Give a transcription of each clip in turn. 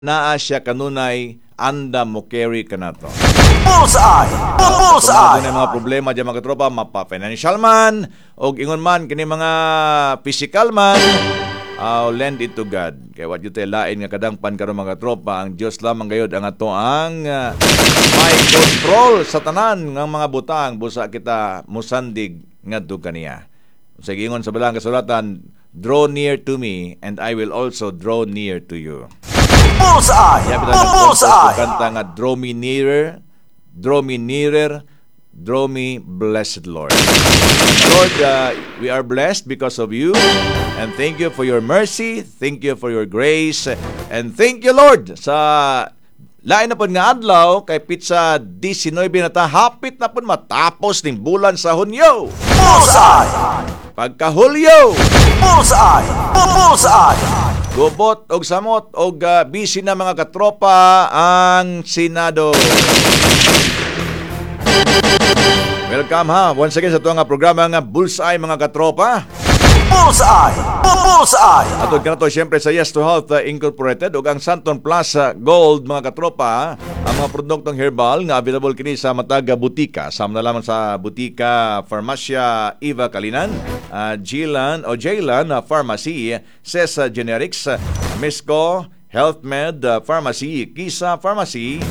naa siya kanunay anda mo carry ka na to. Bullseye! Bullseye! Kung mga problema dyan mga katropa, mapa-financial man, o ingon man, kini mga physical man, lend it to God. Kaya what you lain nga kadangpan karon mga katropa, ang Dios lamang gayud ang ato ang may control sa tanan ng mga butang, busa kita musandig ngadto kaniya. Sa ingon sa balang kasulatan, draw near to me and I will also draw near to you. Bullseye! Bullseye! Kanta nga, draw me nearer, draw me nearer, draw me, blessed Lord. Lord, we are blessed because of you, and thank you for your mercy, thank you for your grace, and thank you, Lord, sa lain na po nga adlaw, kay pizza 19 na ta, hapit na po matapos ning bulan sa Hunyo. Bullseye! Pagka-Hulyo, Bullseye! Bullseye! gubot og samot og busy na mga katropa ang Senado. Welcome ha, once again sa ito nga programa nga Bullseye mga katropa. Bullseye! Bullseye! Atod ka na to siyempre sa Yes to Health Incorporated ug ang Santon Plus Gold mga katropa, ang mga produktong herbal nga available kini sa mataga butika. Sama na lamang sa butika Farmacia Eva Kalinan, Jilan Pharmacy, Cesa Generics, Misco HealthMed Pharmacy, Kisa Pharmacy,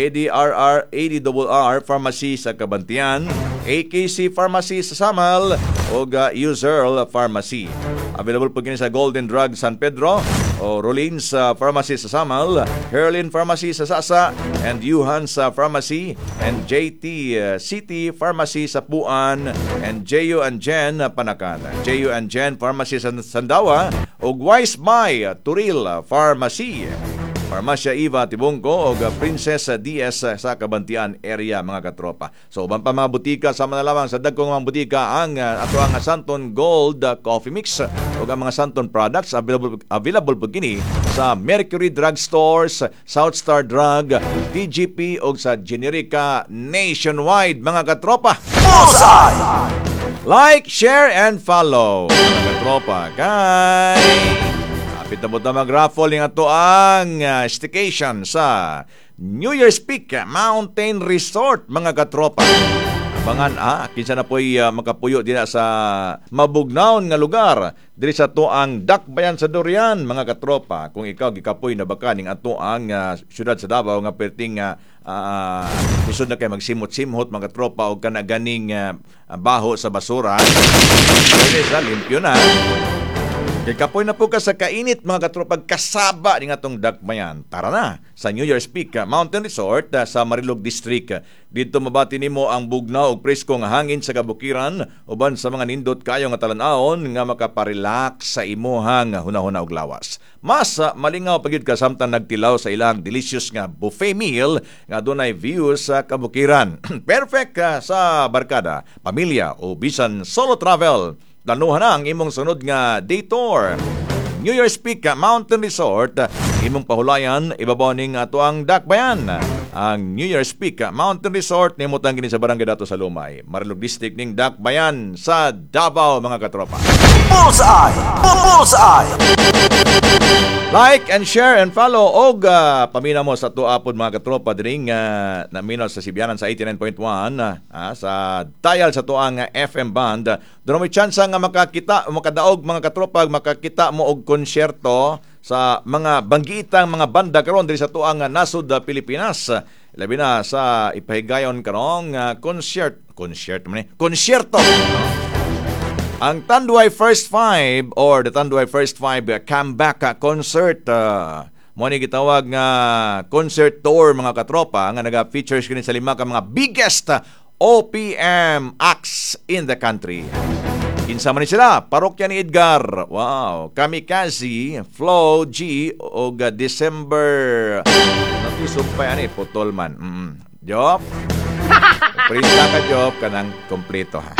ADRR Pharmacy sa Kabantian, AKC Pharmacy sa Samal, o Uzerl Pharmacy. Available po kini sa Golden Drug San Pedro, o Rollins Pharmacy sa Samal, Herlin Pharmacy sa Sasa, and Yuhan's Pharmacy, and JT City Pharmacy sa Puan, and Jeyo and Jen Panakan. Jeyo and Jen Pharmacy sa Sandawa, o Wise Buy Turil Pharmacy. Farmacia Eva Tibungco o Princess DS sa Kabantian area mga katropa. So uban pa mga butika, sama na lamang sa dagkong mga butika ang ato ang Santon Gold Coffee Mix o ang mga Santon products available po kini sa Mercury Drug Stores, South Star Drug, TGP o sa Generica nationwide mga katropa. Bullseye! Like, share, and follow mga katropa. Kay kapit na po na mag-raffle yung ato ang staycation sa New Year's Peak Mountain Resort mga katropa. Abangan kinsa na po'y makapuyo din sa mabugnaon nga lugar diri sa ato ang Dakbayan sa Durian mga katropa. Kung ikaw gikapoy na baka ning ato ang syudad sa Davao nga perting isod na kay magsimot-simhot mga katropa o kana ganing baho sa basura. Dili sa limpyo na. Kapoy na po ka sa kainit mga katropag kasaba ng atong Dakbayan. Tara na sa New Year's Peak Mountain Resort sa Marilog District. Dito mabati nimo ang bugnaw ug preskong hangin sa kabukiran uban sa mga nindot kayo nga talan-aon nga makaparelax sa imuhang hunahuna og lawas. Mas malingaw pagyud ka samtang nagtilaw sa ilang delicious nga buffet meal nga dunay views sa kabukiran. Perfect sa barkada, pamilya o bisan solo travel. Danuhan na ang imong sunod nga day tour. New Year's Peak Mountain Resort, imong pahulayan, ibabaw ning ato ang Dakbayan. Ang New Year's Peak Mountain Resort, nimutang kini sa Barangay Dato sa Lumay, Marilog District ning Dakbayan sa Davao mga katropa. Bullseye! Bullseye! Like and share and follow og pamina mo sa tuapod mga katropa diring naminaw sa Sibianan sa 89.1 sa dial sa tuang FM band. Doon may chance nga makadaog mga katropa, makakita mo og konsyerto sa mga banggitang mga banda karon diri sa tuang nasud Pilipinas. Labi na sa ipahigayon karong konsyerto. Ang Tanduay First Five or the Tanduay First Five comeback concert mo ni gitawag nga concert tour mga katropa nga naga-features kini sa lima ka mga biggest OPM acts in the country. Kinsa man ni sila? Parokya ni Edgar. Wow, Kamikaze, Flow G o December. Natisupay ani putol man. Job. Printa ka job kanang kompleto ha.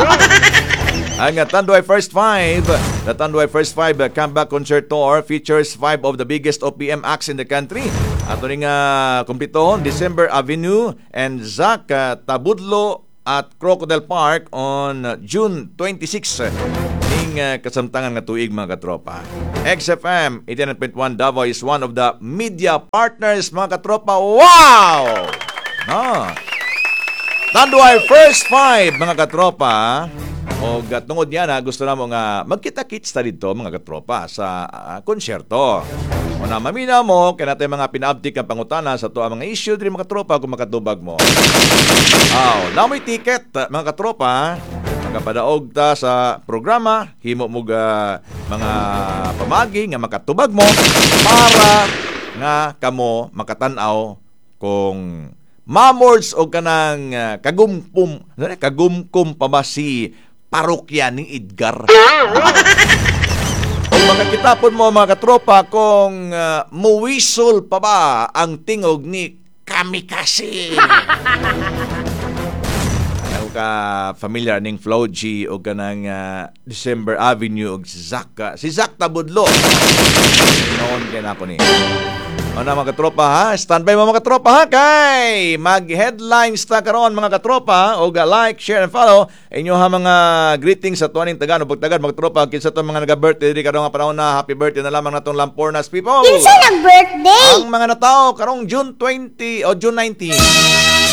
Ang Tanduay First Five, the Tanduay First Five comeback concert tour features 5 of the biggest OPM acts in the country. Ato ning kumpletohon December Avenue and Zac Tabudlo at Crocodile Park on June 26. ning kasamtangan nga tuig mga katropa. XFM 89.1 Davao is one of the media partners mga katropa. Wow! No. Tanduay first five mga katropa. O tungod niya na gusto na mo nga magkita-kits ta dito mga katropa sa konsyerto. O na mamina mo, kaya natin mga pinaabtik ng pangutana sa to ang mga issue din mga katropa kung makatubag mo. Na may ticket mga katropa, magapadaog ta sa programa, himo mo mga pamagi nga makatubag mo para nga kamo makatanaw kung mamords o kanang kagumkum pa ba si parokya ni Edgar. O makakitapon mo mga katropa kung muwisol pa ba ang tingog ni Kamikasi. Ano ka familiar ning Flow G o kanang December Avenue o si Zack Tabudlo. Noon kaya na ako ni. O na mga katropa ha, standby mo mga katropa ha, kay mag-headlines ta karon mga katropa, o like, share, and follow inyo ha mga greetings sa tuwaning tagan o pagtagan mga katropa, kinsa to mga nag-birthday di karon nga panahon na, happy birthday na lamang natong Lampornas people. Kinsa nag-birthday? Ang mga natao karong June 20 o June 19.